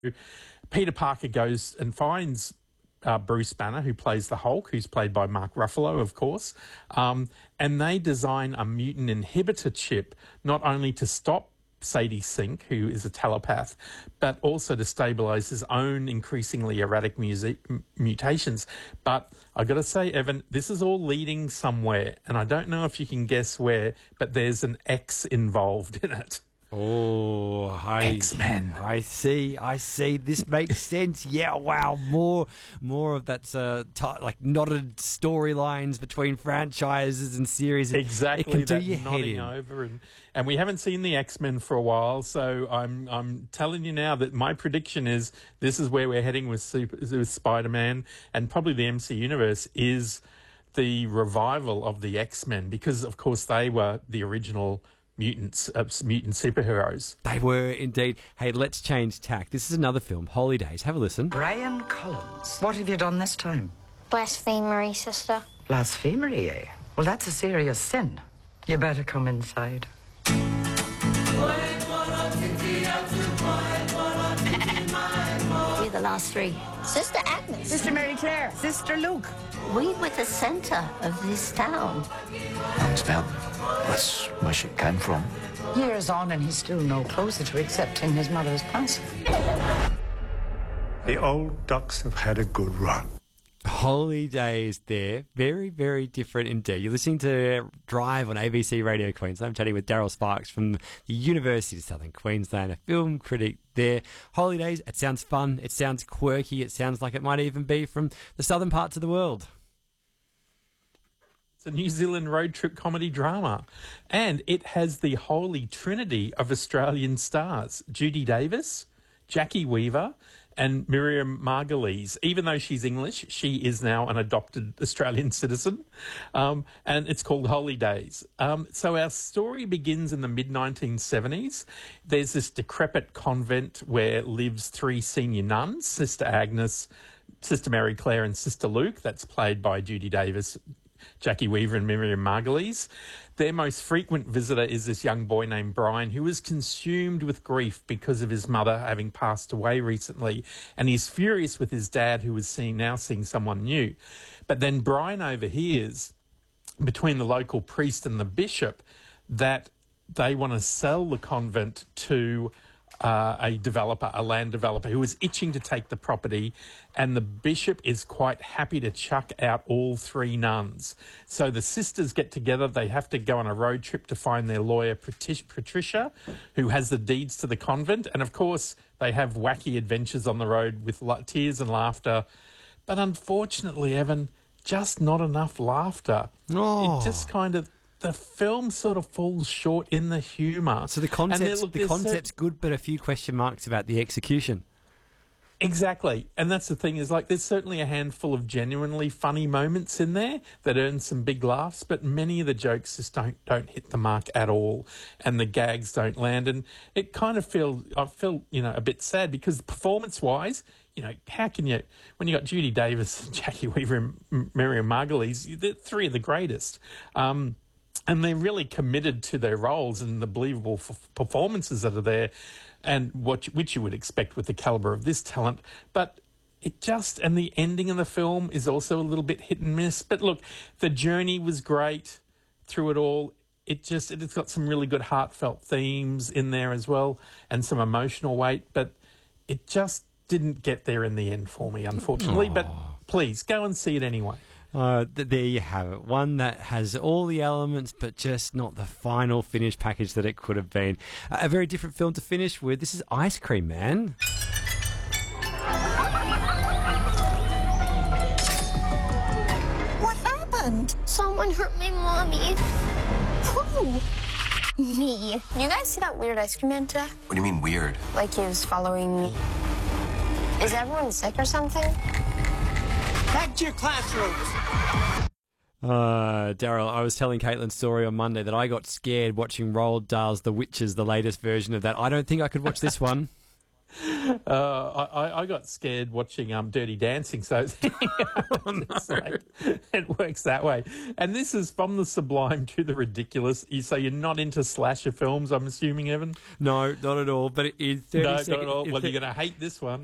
Peter Parker goes and finds Bruce Banner, who plays the Hulk, who's played by Mark Ruffalo, of course, and they design a mutant inhibitor chip not only to stop Sadie Sink, who is a telepath, but also to stabilise his own increasingly erratic mutations. But I got to say, Evan, this is all leading somewhere, and I don't know if you can guess where, but there's an X involved in it. Oh, X-Men. I see. This makes sense. Yeah, wow. More of that like knotted storylines between franchises and series. Exactly, it can that do your head nodding in. over, and we haven't seen the X-Men for a while. So I'm telling you now that my prediction is this is where we're heading with Spider-Man, and probably the MC universe is the revival of the X-Men, because of course they were the original mutant superheroes. They were indeed. Hey, let's change tack. This is another film, Holy Days. Have a listen. Brian Collins, what have you done this time? Blasphemery, sister. Blasphemery, eh? Well, that's a serious sin. You better come inside. You're the last three. Sister Agnes. Sister Mary Claire. Sister Luke. We were the centre of this town. Understand? That's where she came from. Years on and he's still no closer to accepting his mother's passing. The old ducks have had a good run. Holy Days there. Very, very different indeed. You're listening to Drive on ABC Radio Queensland. I'm chatting with Daryl Sparks from the University of Southern Queensland, a film critic there. Holy Days, it sounds fun. It sounds quirky. It sounds like it might even be from the southern parts of the world. It's a New Zealand road trip comedy drama, and it has the holy trinity of Australian stars: Judy Davis, Jackie Weaver, and Miriam Margolyes. Even though she's English, she is now an adopted Australian citizen, and it's called Holy Days. So our story begins in the mid-1970s. There's this decrepit convent where lives three senior nuns: Sister Agnes, Sister Mary Claire, and Sister Luke. That's played by Judy Davis, Jackie Weaver, and Miriam Margolyes. Their most frequent visitor is this young boy named Brian, who is consumed with grief because of his mother having passed away recently, and he's furious with his dad, who is now seeing someone new. But then Brian overhears, between the local priest and the bishop, that they want to sell the convent to a developer, a land developer, who is itching to take the property, and the bishop is quite happy to chuck out all three nuns. So the sisters get together. They have to go on a road trip to find their lawyer, Patricia, who has the deeds to the convent. And, of course, they have wacky adventures on the road with tears and laughter. But unfortunately, Evan, just not enough laughter. Oh. It just kind of... The film sort of falls short in the humour. So the concept's good, but a few question marks about the execution. Exactly. And that's the thing, is like there's certainly a handful of genuinely funny moments in there that earn some big laughs, but many of the jokes just don't hit the mark at all, and the gags don't land. And it kind of I feel, a bit sad, because performance-wise, how can you, when you got Judy Davis, Jackie Weaver, and Miriam Margolyes, they're three of the greatest. And they're really committed to their roles and the believable performances that are there, and which you would expect with the calibre of this talent. But and the ending of the film is also a little bit hit and miss. But look, the journey was great through it all. It's got some really good heartfelt themes in there as well, and some emotional weight. But it just didn't get there in the end for me, unfortunately. But please, go and see it anyway. There you have it. One that has all the elements, but just not the final finished package that it could have been. A very different film to finish with. This is Ice Cream Man. What happened? Someone hurt my mommy. Who? Me. You guys see that weird ice cream man today? What do you mean weird? Like he was following me. Is everyone sick or something? Back to your classrooms. Daryl, I was telling Caitlin's story on Monday that I got scared watching Roald Dahl's The Witches, the latest version of that. I don't think I could watch this one. I got scared watching Dirty Dancing, so it's like, it works that way. And this is from the sublime to the ridiculous. So you're not into slasher films, I'm assuming, Evan? No, not at all. But it is 30 No, not seconds. at all. Well, you're going to hate this one.